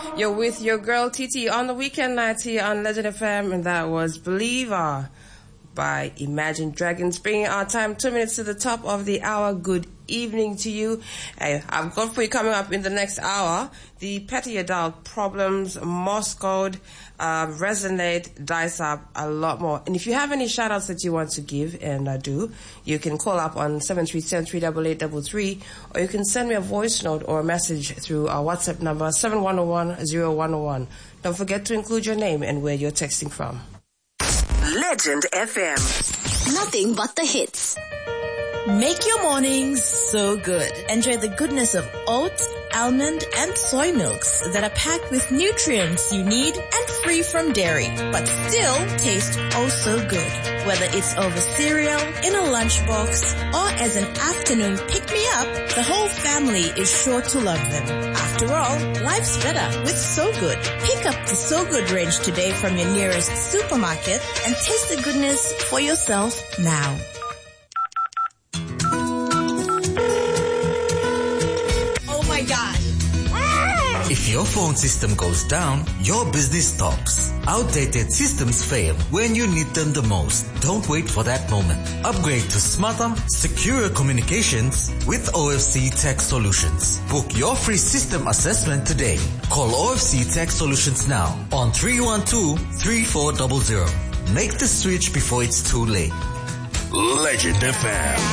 You're with your girl TT on the weekend nights here on Legend FM, and that was Believer by Imagine Dragons, bringing our time 2 minutes to the top of the hour. Good evening to you. Hey, I've got for you coming up in the next hour, the petty adult problems, Morse code, resonate, dice up, a lot more. And if you have any shout outs that you want to give, and I do, you can call up on 737-38833, or you can send me a voice note or a message through our WhatsApp number 7101-0101. Don't forget to include your name and where you're texting from. Legend FM. Nothing but the hits. Make your mornings so good. Enjoy the goodness of oat, almond, and soy milks that are packed with nutrients you need and free from dairy, but still taste oh so good. Whether it's over cereal, in a lunchbox, or as an afternoon pick-me-up, the whole family is sure to love them. After all, life's better with So Good. Pick up the So Good range today from your nearest supermarket and taste the goodness for yourself now. If your phone system goes down, your business stops. Outdated systems fail when you need them the most. Don't wait for that moment. Upgrade to smarter, secure communications with OFC Tech Solutions. Book your free system assessment today. Call OFC Tech Solutions now on 312-3400. Make the switch before it's too late. Legend FM.